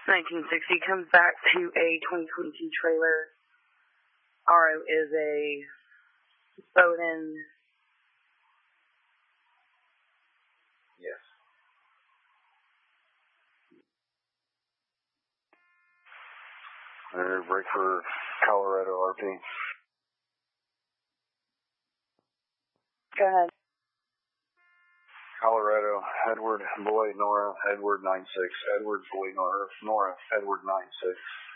1960 comes back to a 2022 trailer. RO is a Bowden. Yes. Break for Colorado RP. Go ahead. Colorado, Edward, Boy, Nora, Edward 96, Edward, Boy, Nora, Edward 96.